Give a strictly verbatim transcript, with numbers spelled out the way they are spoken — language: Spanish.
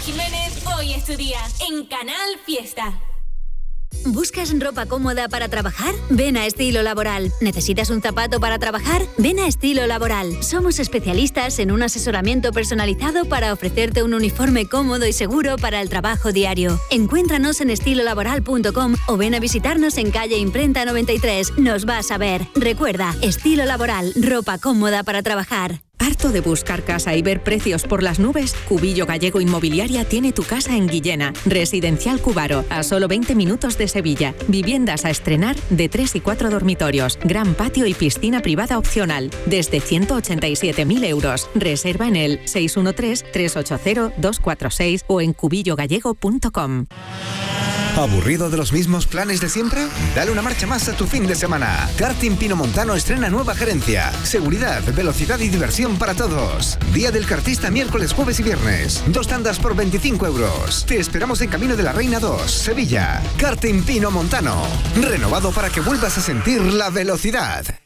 Jiménez, hoy es tu día en Canal Fiesta. ¿Buscas ropa cómoda para trabajar? Ven a Estilo Laboral. ¿Necesitas un zapato para trabajar? Ven a Estilo Laboral. Somos especialistas en un asesoramiento personalizado para ofrecerte un uniforme cómodo y seguro para el trabajo diario. Encuéntranos en estilo laboral punto com o ven a visitarnos en calle Imprenta noventa y tres. Nos vas a ver. Recuerda, Estilo Laboral, ropa cómoda para trabajar. ¿Harto de buscar casa y ver precios por las nubes? Cubillo Gallego Inmobiliaria tiene tu casa en Guillena. Residencial Cubaro, a solo veinte minutos de Sevilla. Viviendas a estrenar de tres y cuatro dormitorios. Gran patio y piscina privada opcional. Desde ciento ochenta y siete mil euros. Reserva en el seis uno tres, tres ocho cero, dos cuatro seis o en cubillo gallego punto com. ¿Aburrido de los mismos planes de siempre? Dale una marcha más a tu fin de semana. Karting Pinomontano estrena nueva gerencia. Seguridad, velocidad y diversión para todos. Día del kartista miércoles, jueves y viernes. Dos tandas por veinticinco euros. Te esperamos en Camino de la Reina dos, Sevilla. Karting Pinomontano. Renovado para que vuelvas a sentir la velocidad.